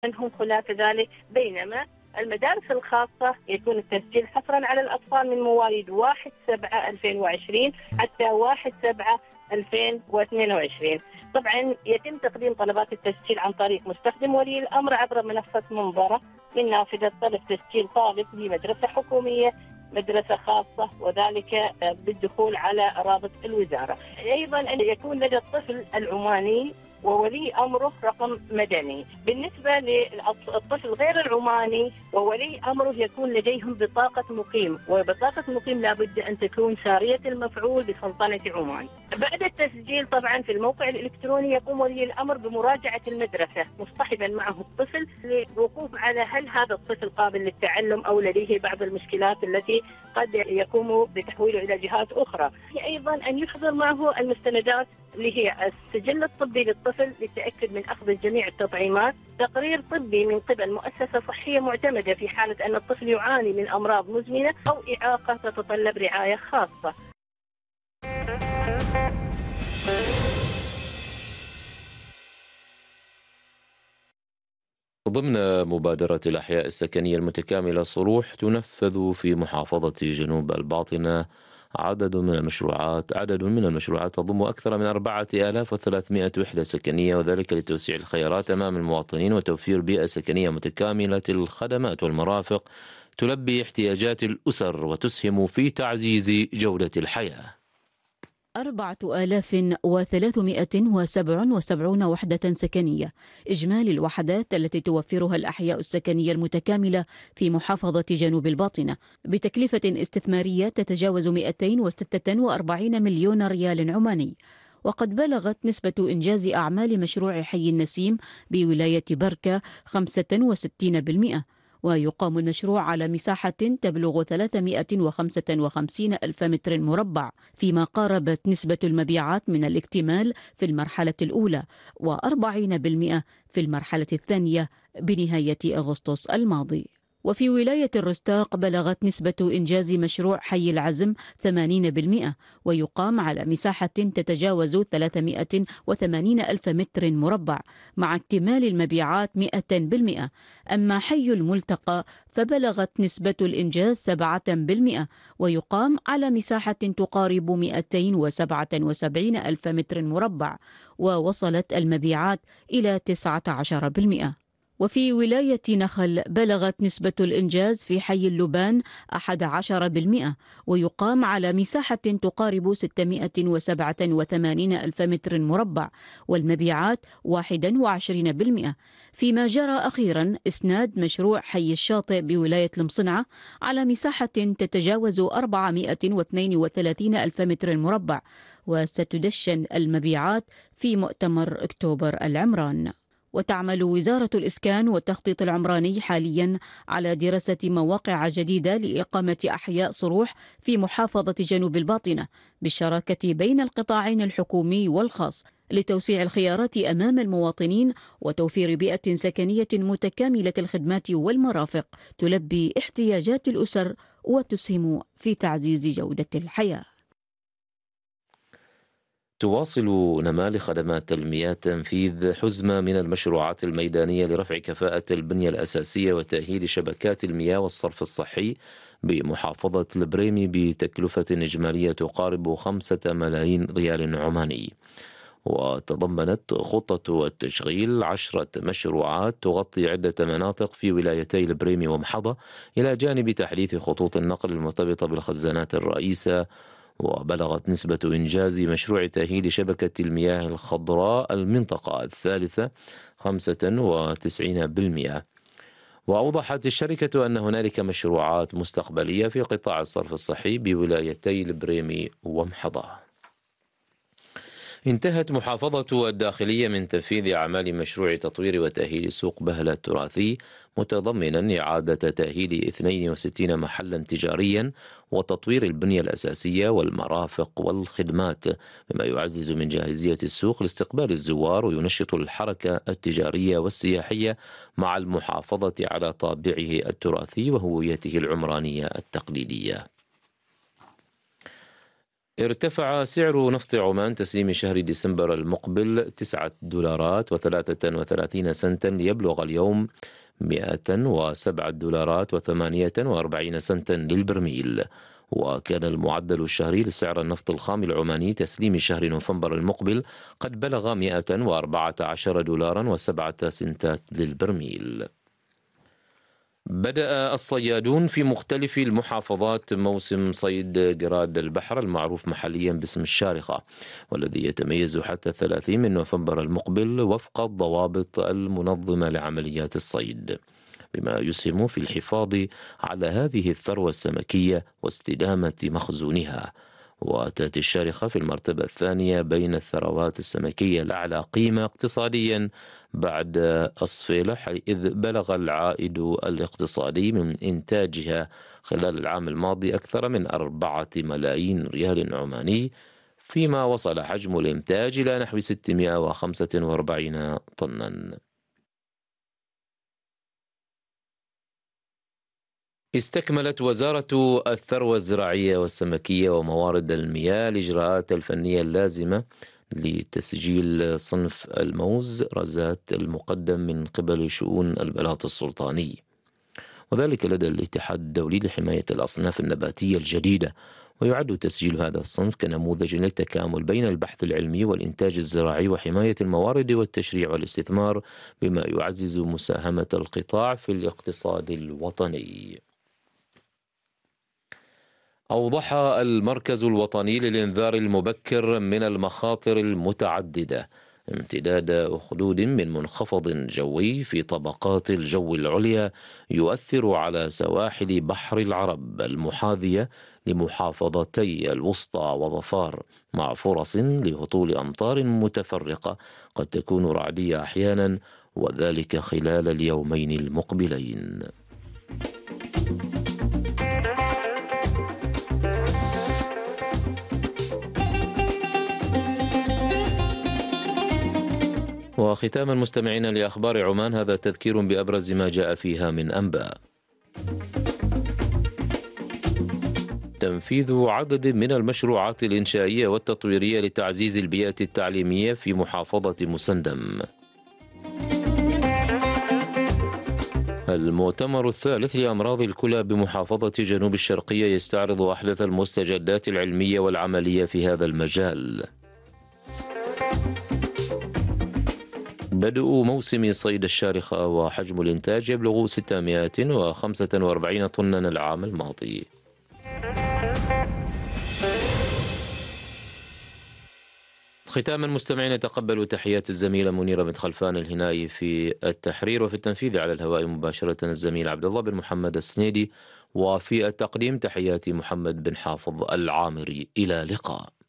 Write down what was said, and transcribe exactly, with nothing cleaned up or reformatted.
هم خلاف ذلك، بينما المدارس الخاصة يكون التسجيل حصرا على الأطفال من مواليد واحد سبعة ألفين وعشرين حتى واحد سبعة ألفين واثنين وعشرين. طبعا يتم تقديم طلبات التسجيل عن طريق مستخدم ولي الأمر عبر منصة منظرة من نافذة طلب تسجيل طالب بمدرسة حكومية، مدرسة خاصة، وذلك بالدخول على رابط الوزارة. أيضا أن يكون لدى الطفل العماني وولي أمره رقم مدني. بالنسبة للطفل غير العماني وولي أمره يكون لديهم بطاقة مقيم، وبطاقة مقيم لابد أن تكون سارية المفعول بسلطنة عمان. بعد التسجيل طبعا في الموقع الإلكتروني يقوم ولي الأمر بمراجعة المدرسة مصطحبا معه الطفل للوقوف على هل هذا الطفل قابل للتعلم أو لديه بعض المشكلات التي قد يقوم بتحويله إلى جهات أخرى. أيضا أن يحضر معه المستندات اللي هي السجل الطبي للطفل للتأكد من أخذ جميع التطعيمات، تقرير طبي من قبل مؤسسة صحية معتمدة في حالة أن الطفل يعاني من أمراض مزمنة أو إعاقة تتطلب رعاية خاصة. ضمن مبادرة الأحياء السكنية المتكاملة صروح تنفذ في محافظة جنوب الباطنة عدد من المشروعات عدد من المشروعات تضم أكثر من أربعة آلاف وثلاثمائة وحدة سكنية، وذلك لتوسيع الخيارات أمام المواطنين وتوفير بيئة سكنية متكاملة الخدمات والمرافق تلبي احتياجات الأسر وتسهم في تعزيز جودة الحياة. أربعة آلاف وثلاثمائة وسبعة وسبعين وحدة سكنية إجمالي الوحدات التي توفرها الأحياء السكنية المتكاملة في محافظة جنوب الباطنة بتكلفة استثمارية تتجاوز مئتين وستة وأربعين مليون ريال عماني. وقد بلغت نسبة إنجاز أعمال مشروع حي النسيم بولاية بركة خمسة وستين بالمئة، ويقام المشروع على مساحة تبلغ ثلاثمائة وخمسة وخمسين ألف متر مربع، فيما قاربت نسبة المبيعات من الاكتمال في المرحلة الأولى وأربعين بالمئة في المرحلة الثانية بنهاية أغسطس الماضي. وفي ولاية الرستاق بلغت نسبة إنجاز مشروع حي العزم ثمانين بالمئة، ويقام على مساحة تتجاوز ثلاثمائة وثمانين ألف متر مربع مع اكتمال المبيعات مئة بالمئة. أما حي الملتقى فبلغت نسبة الإنجاز سبعة بالمئة، ويقام على مساحة تقارب مئتين وسبعة وسبعين ألف متر مربع، ووصلت المبيعات إلى تسعة عشر بالمئة. وفي ولاية نخل بلغت نسبة الإنجاز في حي اللبان أحد عشر بالمئة، ويقام على مساحة تقارب ستمائة وسبعة وثمانين ألف متر مربع، والمبيعات واحد وعشرين بالمئة. فيما جرى أخيرا إسناد مشروع حي الشاطئ بولاية المصنعة على مساحة تتجاوز أربعمائة واثنين وثلاثين ألف متر مربع، وستدشن المبيعات في مؤتمر أكتوبر العمران. وتعمل وزارة الإسكان والتخطيط العمراني حاليا على دراسة مواقع جديدة لإقامة أحياء صروح في محافظة جنوب الباطنة بالشراكة بين القطاعين الحكومي والخاص لتوسيع الخيارات أمام المواطنين وتوفير بيئة سكنية متكاملة الخدمات والمرافق تلبي احتياجات الأسر وتسهم في تعزيز جودة الحياة. تواصل نمال خدمات المياه تنفيذ حزمة من المشروعات الميدانية لرفع كفاءة البنية الأساسية وتأهيل شبكات المياه والصرف الصحي بمحافظة البريمي بتكلفة إجمالية تقارب خمسة ملايين ريال عماني. وتضمنت خطة التشغيل عشرة مشروعات تغطي عدة مناطق في ولايتي البريمي ومحضة، إلى جانب تحديث خطوط النقل المرتبطة بالخزانات الرئيسة. وبلغت نسبة إنجاز مشروع تأهيل شبكة المياه الخضراء المنطقة الثالثة خمسة وتسعين بالمئة. وأوضحت الشركة أن هنالك مشروعات مستقبلية في قطاع الصرف الصحي بولايتي البريمي ومحضة. انتهت محافظة الداخلية من تنفيذ أعمال مشروع تطوير وتأهيل سوق بهلة التراثي، متضمنا إعادة تأهيل اثنين وستين محلا تجاريا وتطوير البنية الأساسية والمرافق والخدمات، مما يعزز من جاهزية السوق لاستقبال الزوار وينشط الحركة التجارية والسياحية مع المحافظة على طابعه التراثي وهويته العمرانية التقليدية. ارتفع سعر نفط عمان تسليم شهر ديسمبر المقبل تسعة دولارات وثلاثة وثلاثين سنتا ليبلغ اليوم مئة وسبعة دولارات وثمانية وأربعين سنتا للبرميل. وكان المعدل الشهري لسعر النفط الخام العماني تسليم شهر نوفمبر المقبل قد بلغ مئة وأربعة عشر دولارا وسبعة سنتات للبرميل. بدأ الصيادون في مختلف المحافظات موسم صيد قراد البحر المعروف محليا باسم الشارخة، والذي يتميز حتى الثلاثين من نوفمبر المقبل وفق الضوابط المنظمة لعمليات الصيد، بما يسهم في الحفاظ على هذه الثروة السمكية واستدامة مخزونها. وتأتي الشارخة في المرتبة الثانية بين الثروات السمكية الأعلى قيمة اقتصاديا بعد الصفيلة، إذ بلغ العائد الاقتصادي من إنتاجها خلال العام الماضي أكثر من أربعة ملايين ريال عماني، فيما وصل حجم الإنتاج إلى نحو ستمئة وخمسة وأربعين طنا. استكملت وزارة الثروة الزراعية والسمكية وموارد المياه الإجراءات الفنية اللازمة لتسجيل صنف الموز رزات المقدم من قبل شؤون البلاط السلطاني، وذلك لدى الاتحاد الدولي لحماية الأصناف النباتية الجديدة. ويعد تسجيل هذا الصنف كنموذج للتكامل بين البحث العلمي والإنتاج الزراعي وحماية الموارد والتشريع والاستثمار، بما يعزز مساهمة القطاع في الاقتصاد الوطني. أوضح المركز الوطني للإنذار المبكر من المخاطر المتعددة امتداد أخدود من منخفض جوي في طبقات الجو العليا يؤثر على سواحل بحر العرب المحاذية لمحافظتي الوسطى وظفار، مع فرص لهطول أمطار متفرقة قد تكون رعدية أحيانا، وذلك خلال اليومين المقبلين. وختاما مستمعينا لأخبار عمان، هذا تذكير بأبرز ما جاء فيها من أنباء. تنفيذ عدد من المشروعات الإنشائية والتطويرية لتعزيز البيئة التعليمية في محافظة مسندم. المؤتمر الثالث لأمراض الكلى بمحافظة جنوب الشرقية يستعرض أحدث المستجدات العلمية والعملية في هذا المجال. بدء موسم صيد الشارخة وحجم الإنتاج يبلغ ستمئة وخمسة وأربعين طنا العام الماضي. ختاما مستمعين، تقبلوا تحيات الزميلة منيرة بنت خلفان الهنائي في التحرير، وفي التنفيذ على الهواء مباشرة الزميل عبد الله بن محمد السنيدي، وفي التقديم تحياتي محمد بن حافظ العامري. إلى اللقاء.